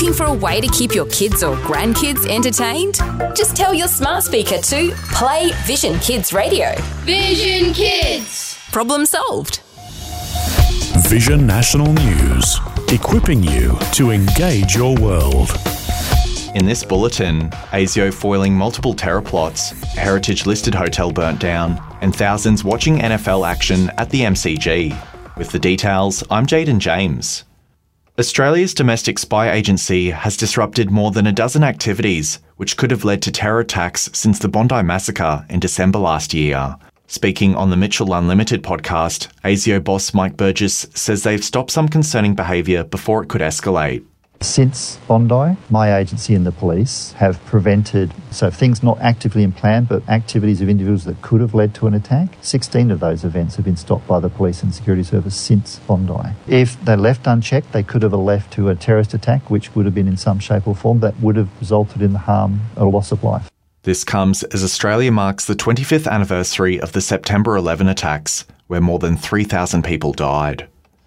Looking for a way to keep your kids or grandkids entertained? Just tell your smart speaker to play Vision Kids Radio. Vision Kids! Problem solved. Vision National News, equipping you to engage your world. In this bulletin, ASIO foiling multiple terror plots, a heritage-listed hotel burnt down, and thousands watching NFL action at the MCG. With the details, I'm Jaden James. Australia's domestic spy agency has disrupted more than a dozen activities which could have led to terror attacks since the Bondi massacre in December last year. Speaking on the Mitchell Unlimited podcast, ASIO boss Mike Burgess says they've stopped some concerning behaviour before it could escalate. Since Bondi, my agency and the police have prevented, so things not actively in plan, but activities of individuals that could have led to an attack. 16 of those events have been stopped by the police and security service since Bondi. If they left unchecked, they could have left to a terrorist attack, which would have been in some shape or form that would have resulted in the harm or loss of life. This comes as Australia marks the 25th anniversary of the September 11 attacks, where more than 3,000 people died.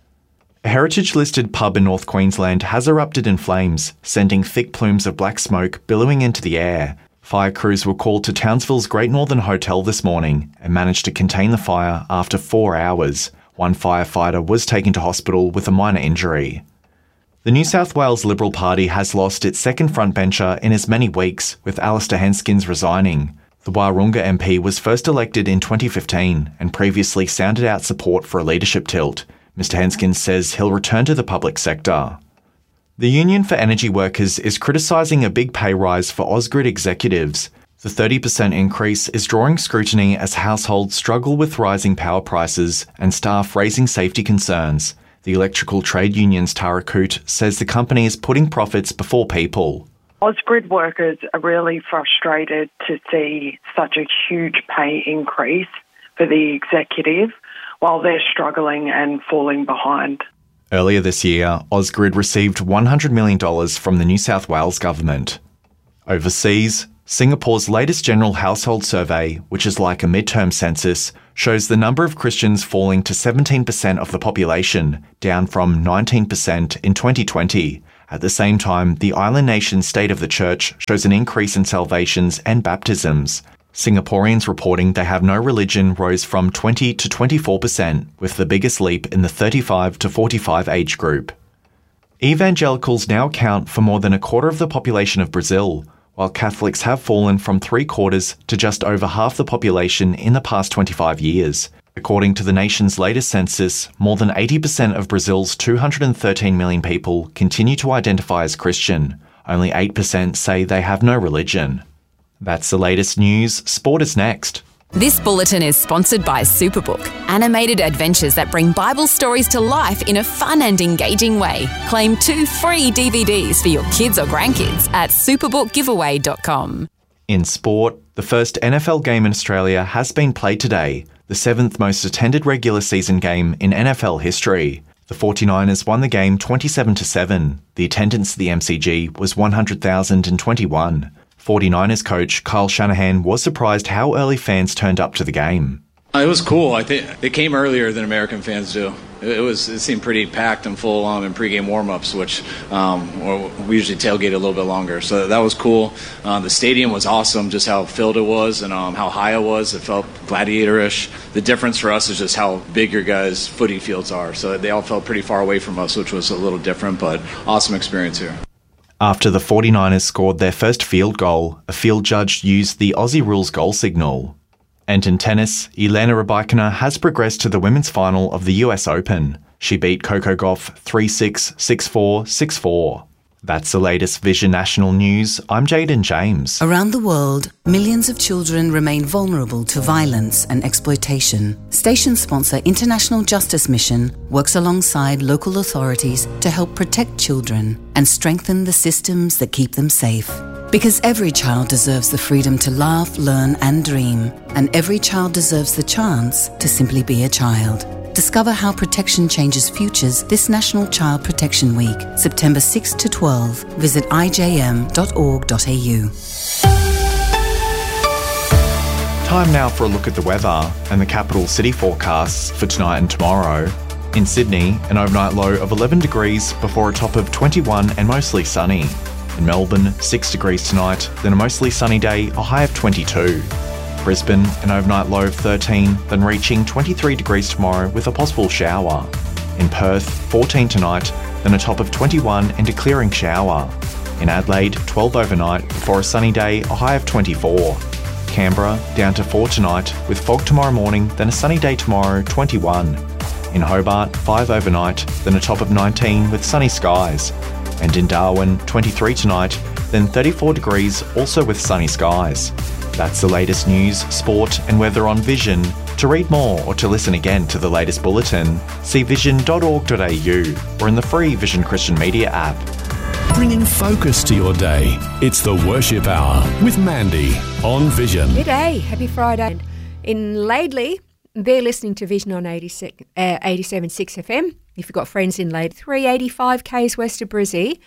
A heritage-listed pub in North Queensland has erupted in flames, sending thick plumes of black smoke billowing into the air. Fire crews were called to Townsville's Great Northern Hotel this morning and managed to contain the fire after 4 hours. One firefighter was taken to hospital with a minor injury. The New South Wales Liberal Party has lost its second frontbencher in as many weeks, with Alistair Henskins resigning. The Warunga MP was first elected in 2015 and previously sounded out support for a leadership tilt. Mr Henskins says he'll return to the public sector. The Union for Energy Workers is criticising a big pay rise for Ausgrid executives. The 30% increase is drawing scrutiny as households struggle with rising power prices and staff raising safety concerns. The Electrical Trade Union's Tara Coote says the company is putting profits before people. Ausgrid workers are really frustrated to see such a huge pay increase for the executive while they're struggling and falling behind. Earlier this year, Ausgrid received $100 million from the New South Wales government. Overseas, Singapore's latest general household survey, which is like a midterm census, shows the number of Christians falling to 17% of the population, down from 19% in 2020. At the same time, the island nation's state of the church shows an increase in salvations and baptisms. Singaporeans reporting they have no religion rose from 20 to 24%, with the biggest leap in the 35 to 45 age group. Evangelicals now account for more than a quarter of the population of Brazil, while Catholics have fallen from 3/4 to just over half the population in the past 25 years. According to the nation's latest census, more than 80% of Brazil's 213 million people continue to identify as Christian. Only 8% say they have no religion. That's the latest news. Sport is next. This bulletin is sponsored by Superbook, animated adventures that bring Bible stories to life in a fun and engaging way. Claim 2 free DVDs for your kids or grandkids at superbookgiveaway.com. In sport, the first NFL game in Australia has been played today, the 7th most attended regular season game in NFL history. The 49ers won the game 27-7. The attendance at the MCG was 100,021. 49ers coach Kyle Shanahan was surprised how early fans turned up to the game. It was cool. I think they came earlier than American fans do. It seemed pretty packed and full in pregame warm-ups, which we usually tailgate a little bit longer. So that was cool. The stadium was awesome, just how filled it was and how high it was. It felt gladiator-ish. The difference for us is just how big your guys' footy fields are. So they all felt pretty far away from us, which was a little different, but awesome experience here. After the 49ers scored their first field goal, a field judge used the Aussie Rules goal signal. And in tennis, Elena Rybakina has progressed to the women's final of the US Open. She beat Coco Gauff 3-6, 6-4, 6-4. That's the latest Vision National News. I'm Jaden James. Around the world, millions of children remain vulnerable to violence and exploitation. Station sponsor International Justice Mission works alongside local authorities to help protect children and strengthen the systems that keep them safe. Because every child deserves the freedom to laugh, learn and dream, and every child deserves the chance to simply be a child. Discover how protection changes futures this National Child Protection Week, September 6 to 12. Visit ijm.org.au. Time now for a look at the weather and the capital city forecasts for tonight and tomorrow. In Sydney, an overnight low of 11 degrees before a top of 21 and mostly sunny. In Melbourne, 6 degrees tonight, then a mostly sunny day, a high of 22. Brisbane, an overnight low of 13, then reaching 23 degrees tomorrow with a possible shower. In Perth, 14 tonight, then a top of 21 and a clearing shower. In Adelaide, 12 overnight before a sunny day, a high of 24. Canberra, down to 4 tonight, with fog tomorrow morning, then a sunny day tomorrow, 21. In Hobart, 5 overnight, then a top of 19 with sunny skies. And in Darwin, 23 tonight, then 34 degrees, also with sunny skies. That's the latest news, sport and weather on Vision. To read more or to listen again to the latest bulletin, see vision.org.au or in the free Vision Christian Media app. Bringing focus to your day. It's the Worship Hour with Mandy on Vision. Good day. Happy Friday. In Laidley, they're listening to Vision on 87.6 FM. If you've got friends in Laidley, 385 k's west of Brizzy.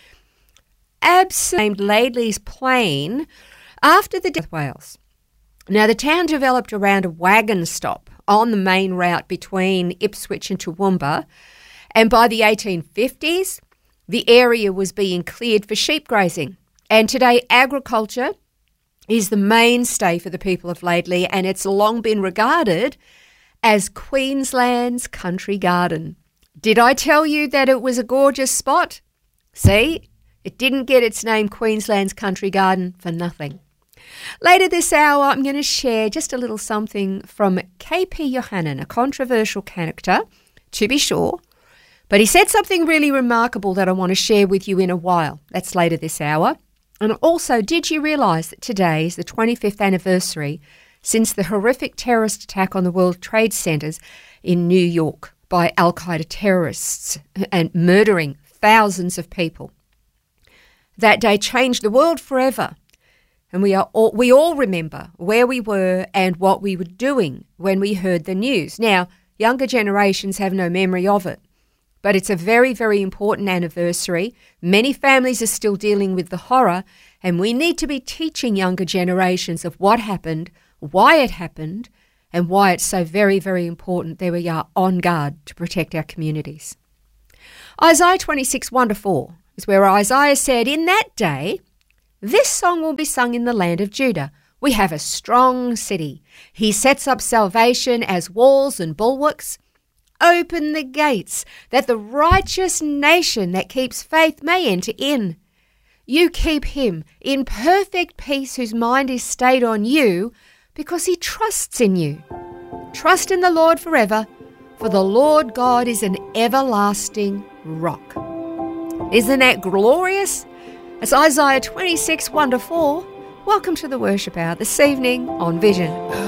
Named Laidley's Plain after the death of Wales. Now, the town developed around a wagon stop on the main route between Ipswich and Toowoomba, and by the 1850s, the area was being cleared for sheep grazing. And today, agriculture is the mainstay for the people of Laidley, and it's long been regarded as Queensland's country garden. Did I tell you that it was a gorgeous spot? See, it didn't get its name Queensland's country garden for nothing. Later this hour, I'm going to share just a little something from KP Yohannan, a controversial character, to be sure. But he said something really remarkable that I want to share with you in a while. That's later this hour. And also, did you realise that today is the 25th anniversary since the horrific terrorist attack on the World Trade Centers in New York by Al-Qaeda terrorists and murdering thousands of people? That day changed the world forever. And we all remember where we were and what we were doing when we heard the news. Now, younger generations have no memory of it, but it's a very, very important anniversary. Many families are still dealing with the horror, and we need to be teaching younger generations of what happened, why it happened, and why it's so very, very important that we are on guard to protect our communities. Isaiah 26:1-4 is where Isaiah said, "In that day, this song will be sung in the land of Judah. We have a strong city. He sets up salvation as walls and bulwarks. Open the gates, that the righteous nation that keeps faith may enter in. You keep him in perfect peace whose mind is stayed on you because he trusts in you. Trust in the Lord forever, for the Lord God is an everlasting rock." Isn't that glorious? It's Isaiah 26:1-4. Welcome to the Worship Hour this evening on Vision.